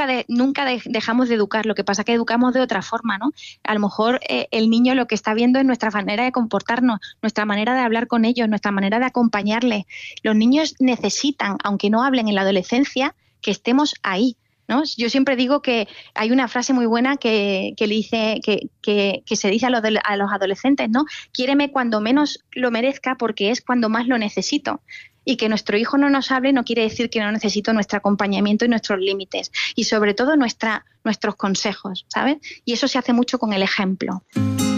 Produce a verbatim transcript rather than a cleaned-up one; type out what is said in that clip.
nunca de, nunca de, dejamos de educar, lo que pasa es que educamos de otra forma, ¿no? A lo mejor eh, el niño lo que está viendo es nuestra manera de comportarnos, nuestra manera de hablar con ellos, nuestra manera de acompañarles. Los niños necesitan, aunque no hablen en la adolescencia, que estemos ahí, ¿no? Yo siempre digo que hay una frase muy buena que, que, le dice, que, que, que se dice a los, de, a los adolescentes, ¿no? Quiéreme cuando menos lo merezca porque es cuando más lo necesito. Y que nuestro hijo no nos hable no quiere decir que no necesito nuestro acompañamiento y nuestros límites. Y sobre todo nuestra, nuestros consejos, ¿sabes? Y eso se hace mucho con el ejemplo.